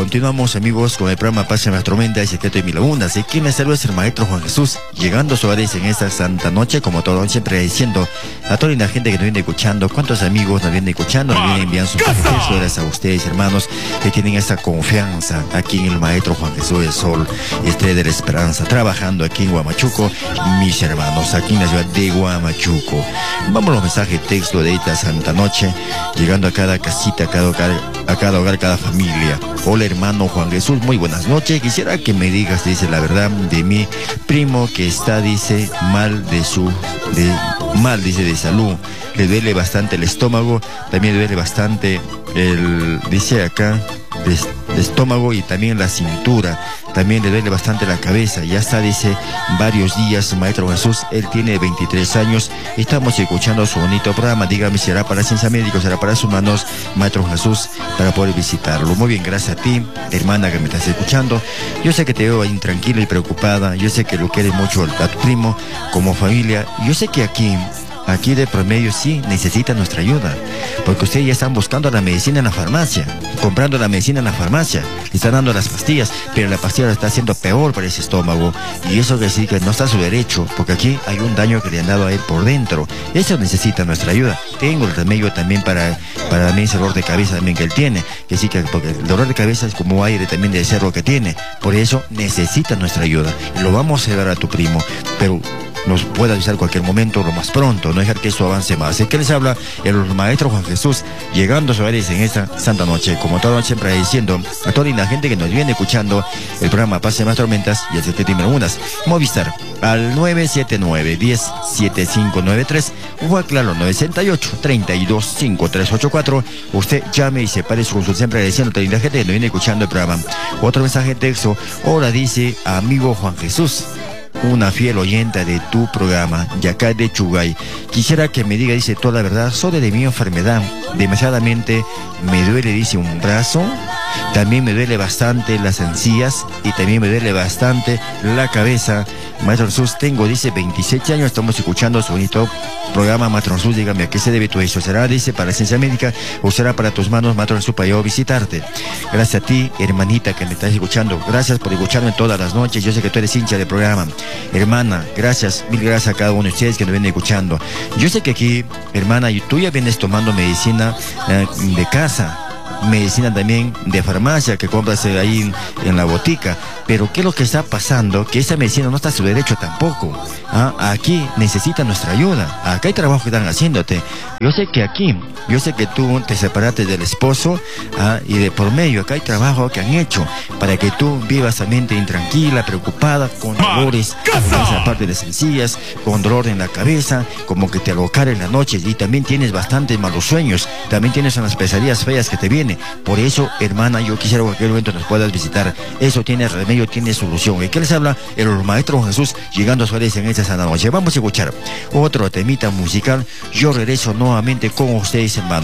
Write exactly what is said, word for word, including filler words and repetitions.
continuamos, amigos, con el programa Paz en las Tormentas y Secreto de Mil Lagunas. Y quien les saluda es el Maestro Juan Jesús, llegando a su hogares en esta santa noche, como todo, siempre diciendo a toda la gente que nos viene escuchando, cuántos amigos nos vienen escuchando, nos vienen enviando sus mensajes a ustedes, hermanos, que tienen esa confianza aquí en el Maestro Juan Jesús del Sol, Estrella de la Esperanza, trabajando aquí en Huamachuco, mis hermanos, aquí en la ciudad de Huamachuco. Vamos a los mensajes de texto de esta santa noche, llegando a cada casita, a cada hogar, a cada hogar, cada familia. Hola, hermano Juan Jesús, muy buenas noches. Quisiera que me digas, dice, la verdad de mi primo que está, dice, mal de su, de, mal, dice, de salud. Le duele bastante el estómago, también le duele bastante el, dice acá, de, de estómago y también la cintura. También le duele bastante la cabeza. Ya está, dice, varios días, Maestro Jesús. Él tiene veintitrés años. Estamos escuchando su bonito programa. Dígame, ¿será para ciencia médica, será para sus manos, Maestro Jesús, para poder visitarlo? Muy bien, gracias a ti, hermana, que me estás escuchando. Yo sé que te veo intranquila y preocupada. Yo sé que lo quieres mucho a tu primo como familia. Yo sé que aquí... Aquí de promedio sí necesita nuestra ayuda, porque ustedes ya están buscando la medicina en la farmacia, comprando la medicina en la farmacia, le están dando las pastillas, pero la pastilla lo está haciendo peor para ese estómago, y eso que sí que no está a su derecho, porque aquí hay un daño que le han dado a él por dentro. Eso necesita nuestra ayuda. Tengo el remedio también para, para también ese dolor de cabeza también que él tiene, que sí que, porque el dolor de cabeza es como aire también de cerro que tiene, por eso necesita nuestra ayuda. Lo vamos a llevar a tu primo, pero nos puede avisar cualquier momento, lo más pronto, no dejar que eso avance más. Así que les habla el Maestro Juan Jesús, llegando a su hogares en esta santa noche, como toda noche, siempre diciendo a toda la gente que nos viene escuchando el programa Paz en las Tormentas y el Secreto de Lagunas, Movistar al nueve siete nueve, uno cero, siete cinco nueve tres o al claro nueve seis ocho, tres dos cinco tres ocho cuatro. Usted llame y separe su consulta, siempre agradeciendo a toda la gente que nos viene escuchando el programa. Otro mensaje de texto, ahora dice, amigo Juan Jesús, una fiel oyente de tu programa, de acá de Chugay. Quisiera que me diga, dice, toda la verdad sobre de mi enfermedad. Demasiadamente me duele, dice, un brazo, también me duele bastante las encías y también me duele bastante la cabeza. Maestro Jesús, tengo, dice, veintisiete años, estamos escuchando su bonito programa. Maestro Jesús, dígame, ¿a qué se debe todo eso? ¿Será, dice, para la ciencia médica o será para tus manos, Maestro Jesús, para yo visitarte? Gracias a ti, hermanita, que me estás escuchando. Gracias por escucharme todas las noches. Yo sé que tú eres hincha del programa. Hermana, gracias, mil gracias a cada uno de ustedes que nos vienen escuchando. Yo sé que aquí, hermana, tú ya vienes tomando medicina eh, de casa, medicina también de farmacia que compras ahí en, en la botica, pero ¿qué es lo que está pasando? Que esa medicina no está a su derecho tampoco. ¿Ah? Aquí necesita nuestra ayuda. Acá hay trabajo que están haciéndote. Yo sé que aquí, yo sé que tú te separaste del esposo, ¿ah? Y de por medio acá hay trabajo que han hecho para que tú vivas también intranquila, preocupada, con dolores en esa parte de sencillas, con dolor en la cabeza, como que te alocara en la noche, y también tienes bastantes malos sueños, también tienes unas pesadillas feas que te vienen. Por eso, hermana, yo quisiera que en cualquier momento nos puedas visitar. Eso tiene remedio, tiene solución. ¿Y qué les habla? El Maestro Jesús, llegando a su hogares en esta sana noche. Vamos a escuchar otro temita musical. Yo regreso nuevamente con ustedes, hermano.